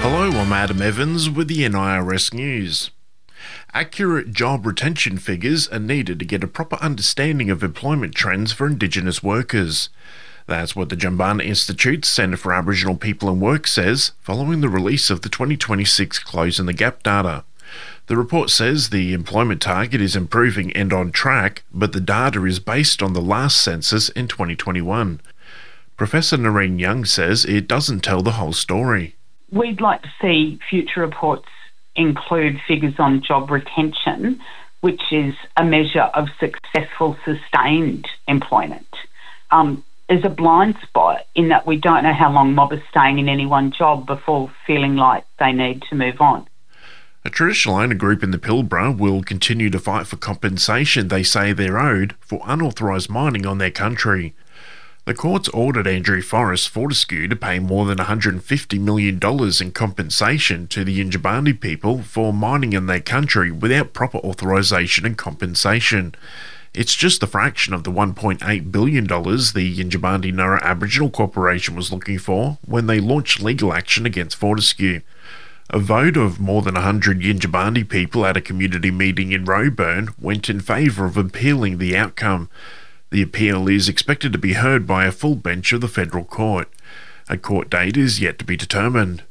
Hello, I'm Adam Evans with the NIRS News. Accurate job retention figures are needed to get a proper understanding of employment trends for Indigenous workers. That's what the Jumbunna Institute's Centre for Aboriginal People and Work says following the release of the 2026 Closing the Gap data. The report says the employment target is improving and on track, but the data is based on the last census in 2021. Professor Noreen Young says it doesn't tell the whole story. We'd like to see future reports include figures on job retention, which is a measure of successful, sustained employment. There's a blind spot in that we don't know how long mob is staying in any one job before feeling like they need to move on. A traditional owner group in the Pilbara will continue to fight for compensation they say they're owed for unauthorised mining on their country. The courts ordered Andrew Forrest Fortescue to pay more than $150 million in compensation to the Yindjibarndi people for mining in their country without proper authorisation and compensation. It's just a fraction of the $1.8 billion the Yindjibarndi Nurra Aboriginal Corporation was looking for when they launched legal action against Fortescue. A vote of more than 100 Yindjibarndi people at a community meeting in Roebourne went in favour of appealing the outcome. The appeal is expected to be heard by a full bench of the federal court. A court date is yet to be determined.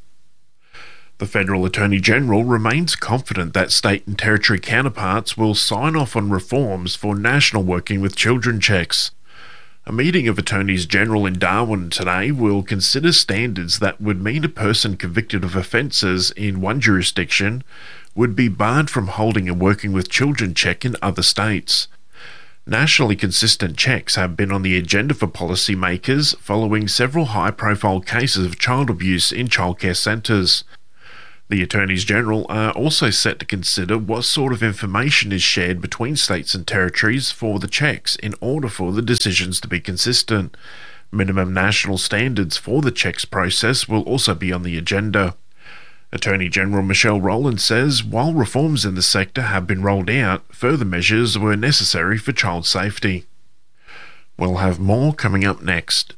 The Federal Attorney-General remains confident that state and territory counterparts will sign off on reforms for national working with children checks. A meeting of Attorneys General in Darwin today will consider standards that would mean a person convicted of offences in one jurisdiction would be barred from holding a working with children check in other states. Nationally consistent checks have been on the agenda for policymakers following several high-profile cases of child abuse in childcare centres. The Attorneys General are also set to consider what sort of information is shared between states and territories for the checks in order for the decisions to be consistent. Minimum national standards for the checks process will also be on the agenda. Attorney General Michelle Rowland says while reforms in the sector have been rolled out, further measures were necessary for child safety. We'll have more coming up next.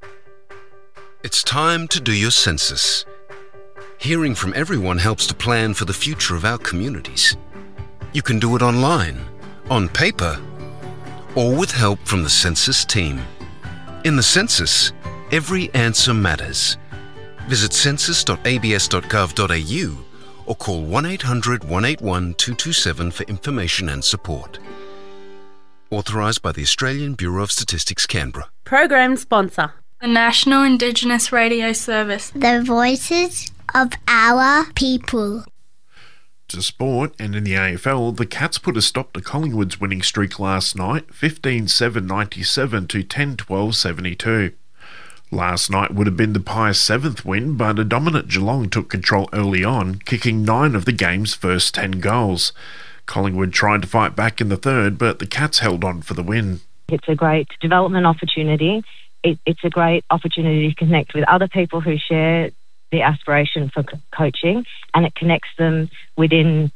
It's time to do your census. Hearing from everyone helps to plan for the future of our communities. You can do it online, on paper, or with help from the census team. In the census, every answer matters. Visit census.abs.gov.au or call 1800 181 227 for information and support. Authorised by the Australian Bureau of Statistics, Canberra. Program sponsor: the National Indigenous Radio Service. The voices of our people. To sport, and in the AFL, the Cats put a stop to Collingwood's winning streak last night, 15-7-97 to 10-12-72. Last night would have been the Pies' 7th win, but a dominant Geelong took control early on, kicking 9 of the game's first 10 goals. Collingwood tried to fight back in the third, but the Cats held on for the win. It's a great development opportunity. It's a great opportunity to connect with other people who share the aspiration for coaching, and it connects them within,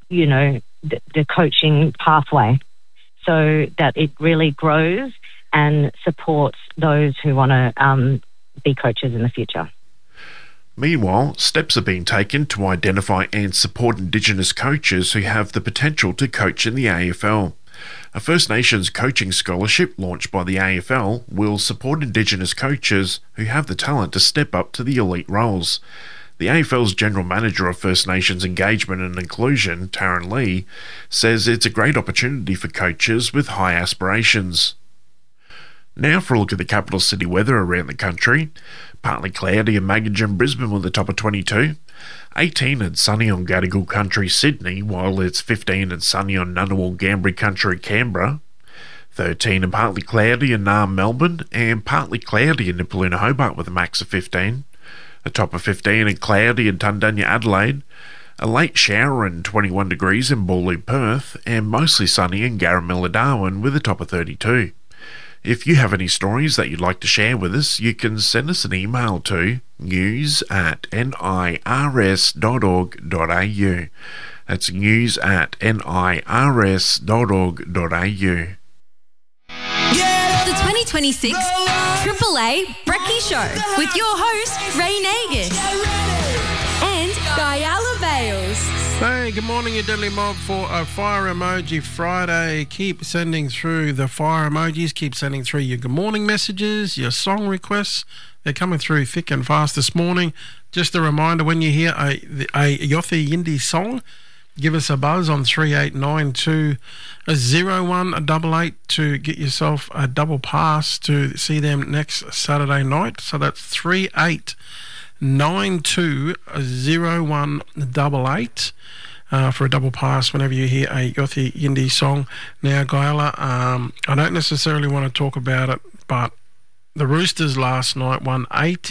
the coaching pathway so that it really grows and supports those who want to be coaches in the future. Meanwhile, steps are being taken to identify and support Indigenous coaches who have the potential to coach in the AFL. A First Nations coaching scholarship launched by the AFL will support Indigenous coaches who have the talent to step up to the elite roles. The AFL's General Manager of First Nations Engagement and Inclusion, Taryn Lee, says it's a great opportunity for coaches with high aspirations. Now for a look at the capital city weather around the country. Partly cloudy in Maggie and Brisbane with a top of 22. 18 and sunny on Gadigal Country, Sydney, while it's 15 and sunny on Ngunnawal Ngambri Country, Canberra. 13 and partly cloudy in Naarm, Melbourne, and partly cloudy in Nipaluna, Hobart with a max of 15. A top of 15 and cloudy in Tundanya, Adelaide. A late shower and 21 degrees in Boorloo, Perth, and mostly sunny in Garamilla, Darwin with a top of 32. If you have any stories that you'd like to share with us, you can send us an email to news@nirs.org.au. That's news@nirs.org.au. The 2026 Triple A Brekkie Show with your host, Ray Nagus. And Hey, good morning, you Deadly Mob, for a Fire Emoji Friday. Keep sending through the fire emojis. Keep sending through your good morning messages, your song requests. They're coming through thick and fast this morning. Just a reminder, when you hear a Yothi Yindi song, give us a buzz on 38920188 to get yourself a double pass to see them next Saturday night. So that's 38920188 for a double pass whenever you hear a Yothi Yindi song. Now, Gaila, I don't necessarily want to talk about it, but the Roosters last night won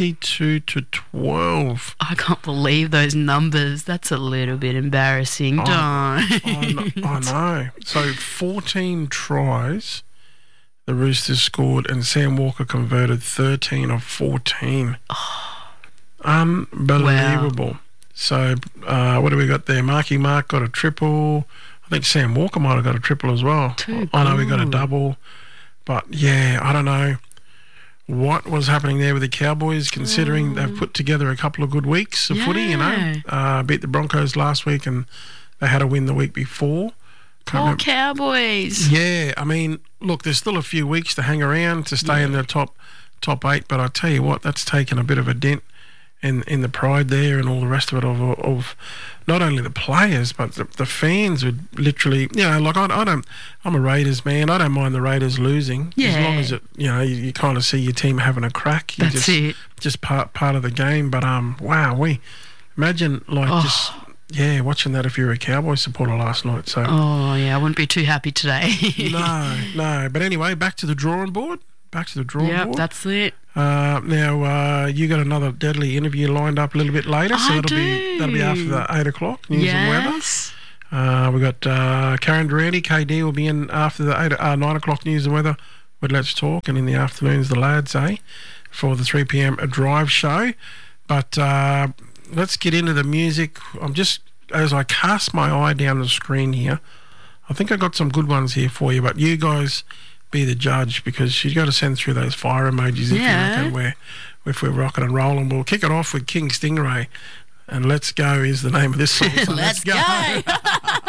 82-12. I can't believe those numbers. That's a little bit embarrassing, I know. So 14 tries the Roosters scored, and Sam Walker converted 13 of 14. Unbelievable. Wow. So what do we got there? Marky Mark got a triple. I think Sam Walker might have got a triple as well. I know we got a double. But, yeah, I don't know what was happening there with the Cowboys, considering they've put together a couple of good weeks of footy, you know. Beat the Broncos last week, and they had a win the week before. Poor Cowboys. Yeah, I mean, look, there's still a few weeks to hang around to stay in the top 8, but I tell you what, that's taken a bit of a dent in the pride there and all the rest of it of not only the players but the fans would literally, you know, like I'm a Raiders man. I don't mind the Raiders losing as long as it, you know, you kind of see your team having a crack. That's just part of the game. But imagine watching that if you're a Cowboy supporter last night. So I wouldn't be too happy today. No. But anyway, back to the drawing board. Yep, that's it. Now, you got another deadly interview lined up a little bit later, so that'll be after the 8 o'clock news and weather. We got Karen Durante, KD will be in after the 9 o'clock news and weather with Let's Talk, and in the afternoons the lads, for the 3 p.m. drive show. But let's get into the music. I'm just, as I cast my eye down the screen here, I think I got some good ones here for you, but you guys be the judge, because you've got to send through those fire emojis if you reckon if we're rocking and rolling. We'll kick it off with King Stingray, and Let's Go is the name of this song. So let's go.